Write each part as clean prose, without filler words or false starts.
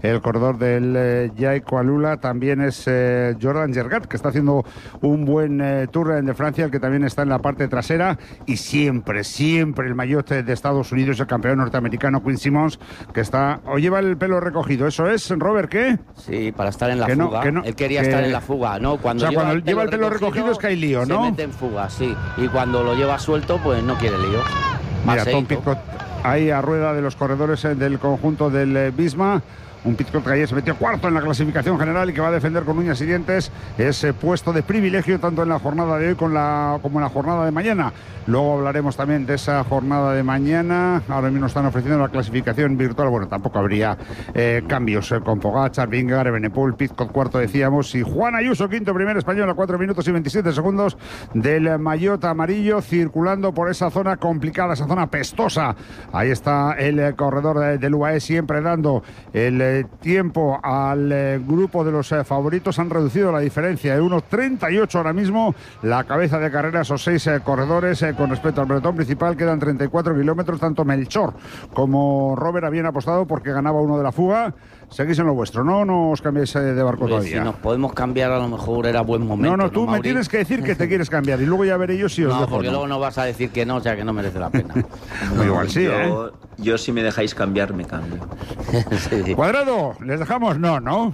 el corredor del Jaico Alula, también es Jordan Gergat, que está haciendo un buen Tour de Francia, el que también está en la parte trasera, y siempre el maillot de Estados Unidos, el campeón norteamericano Quinn Simmons, que está, o lleva el pelo recogido. ¿Eso es, Robert, qué? Sí, para estar en la fuga. Él quería estar en la fuga, ¿no? Cuando lleva el pelo recogido es que hay lío, ¿no? Se mete en fuga, sí. Y cuando lo lleva suelto, pues no quiere lío. Mira, Tom Pidcock ahí a rueda de los corredores del conjunto del Visma. Un Pidcock que ayer se metió cuarto en la clasificación general y que va a defender con uñas y dientes ese puesto de privilegio tanto en la jornada de hoy como en la jornada de mañana. Luego hablaremos también de esa jornada de mañana. Ahora mismo están ofreciendo la clasificación virtual. Bueno, tampoco habría cambios con Pogačar, Vingegaard, Evenepoel, Pidcock cuarto decíamos, y Juan Ayuso quinto, primer español a 4 minutos y 27 segundos del maillot amarillo, circulando por esa zona complicada, esa zona pestosa. Ahí está el corredor del UAE, siempre dando el tiempo al grupo de los favoritos. Han reducido la diferencia de 1.38 ahora mismo la cabeza de carrera, esos 6 corredores con respecto al pelotón principal. Quedan 34 kilómetros. Tanto Melchor como Robert habían apostado porque ganaba uno de la fuga. Seguís en lo vuestro, no os cambiéis de barco todavía. Si nos podemos cambiar, a lo mejor era buen momento. No, tú me tienes que decir que te quieres cambiar y luego ya veré yo si os dejo. Porque luego no vas a decir que no, o sea que no merece la pena. Igual sí, yo si me dejáis cambiar, me cambio. Sí. Cuadrado, ¿les dejamos? No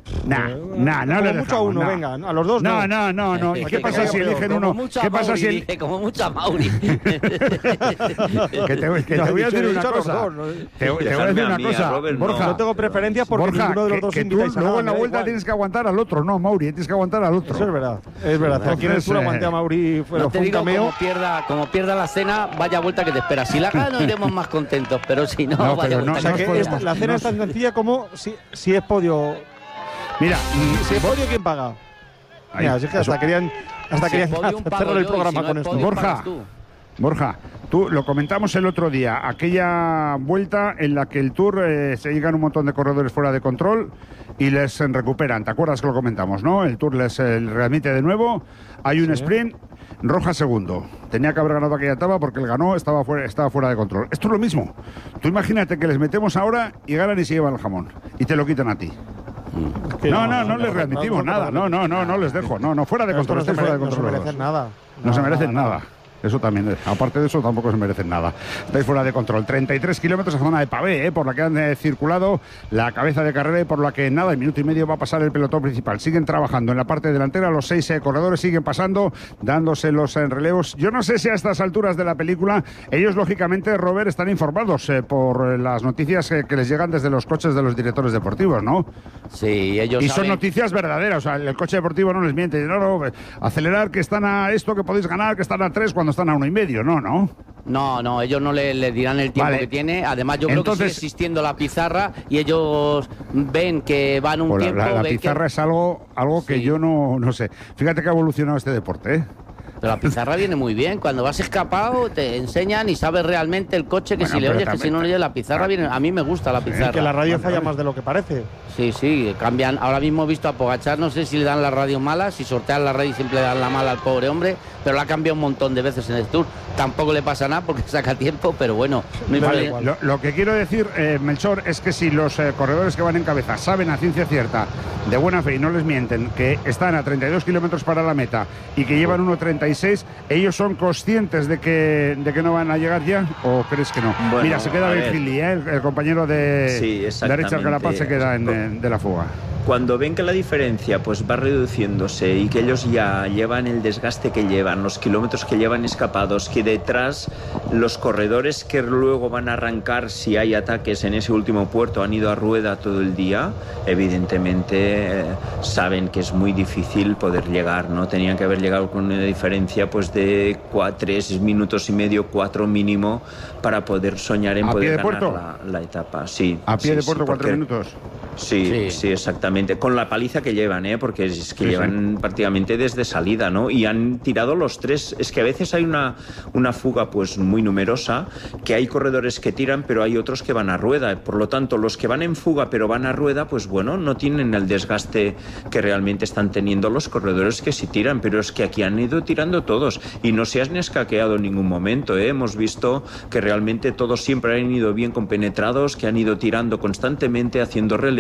les dejamos. Mucho a uno, venga, a los dos no. ¿Y qué pasa si eligen uno? ¿Qué pasa si como mucha Mauri? que te voy a decir una cosa. Te voy a decir una cosa, Borja. No tengo preferencia porque ninguno de los dos invitáis a nada. Luego en la vuelta tienes que aguantar al otro, no, Mauri, tienes que aguantar al otro. Eso es verdad. Aquí en el sur aguanté a Mauri, fue un cameo. Como pierda la cena, vaya vuelta que te espera. Si la gana, iremos más contentos, pero si no, vaya vuelta. O sea que la cena es tan sencilla como si es podio. Mira, si es podio, ¿quién paga? Mira, es que hasta querían cerrar el programa con esto. Borja, tú lo comentamos el otro día, aquella vuelta en la que el Tour se llegan un montón de corredores fuera de control y les recuperan. ¿Te acuerdas que lo comentamos, no? El Tour les readmite de nuevo, hay un sprint. Roja segundo. Tenía que haber ganado aquella etapa porque el ganó, estaba fuera de control. Esto es lo mismo. Tú imagínate que les metemos ahora y ganan y se llevan el jamón y te lo quitan a ti. No les readmitimos nada. No les dejo. No, fuera de control. No se merecen nada. No se merecen nada. Eso también, aparte de eso, tampoco se merecen nada. Estáis fuera de control. 33 kilómetros a zona de pavé, por la que han circulado la cabeza de carrera y por la que en nada, en minuto y medio va a pasar el pelotón principal. Siguen trabajando en la parte delantera, los 6 corredores siguen pasando, dándose los relevos. Yo no sé si a estas alturas de la película, ellos lógicamente, Robert, están informados por las noticias que les llegan desde los coches de los directores deportivos, ¿no? Sí, ellos son noticias verdaderas, o sea, el coche deportivo no les miente. No, acelerar, que están a esto, que podéis ganar, que están a 3 cuando están a 1,5, No, ellos no le dirán el tiempo que tiene. Además, yo creo que sigue existiendo la pizarra y ellos ven que van un tiempo. La pizarra es algo que yo no sé. Fíjate que ha evolucionado este deporte, ¿eh? Pero la pizarra viene muy bien. Cuando vas escapado te enseñan y sabes realmente el coche que si le oyes, que si no le oyes, la pizarra viene. A mí me gusta la pizarra. Que la radio falla más de lo que parece. Sí, cambian. Ahora mismo he visto a Pogačar, no sé si le dan la radio mala, si sortean la radio y siempre le dan la mala al pobre hombre, pero la ha cambiado un montón de veces en el Tour. Tampoco le pasa nada porque saca tiempo, pero bueno. Lo que quiero decir, Melchor, es que si los corredores que van en cabeza saben a ciencia cierta, de buena fe y no les mienten, que están a 32 kilómetros para la meta y que llevan 1.36, ¿ellos son conscientes de que no van a llegar ya o crees que no? Bueno, mira, se queda Virgili, el compañero de Richard Carapaz se queda de la fuga. Cuando ven que la diferencia pues va reduciéndose y que ellos ya llevan el desgaste que llevan, los kilómetros que llevan escapados, que detrás los corredores que luego van a arrancar si hay ataques en ese último puerto han ido a rueda todo el día, evidentemente saben que es muy difícil poder llegar, ¿no? Tenían que haber llegado con una diferencia pues de 3 minutos y medio, 4 mínimo para poder soñar en poder ganar la etapa. Sí, a pie de puerto, 4 minutos. Sí, exactamente. Con la paliza que llevan, porque es que llevan prácticamente desde salida, ¿no? Y han tirado los 3. Es que a veces hay una fuga pues muy numerosa, que hay corredores que tiran, pero hay otros que van a rueda. Por lo tanto, los que van en fuga pero van a rueda, pues bueno, no tienen el desgaste que realmente están teniendo los corredores que sí tiran. Pero es que aquí han ido tirando todos y no se han escaqueado en ningún momento, Hemos visto que realmente todos siempre han ido bien compenetrados, que han ido tirando constantemente, haciendo relevo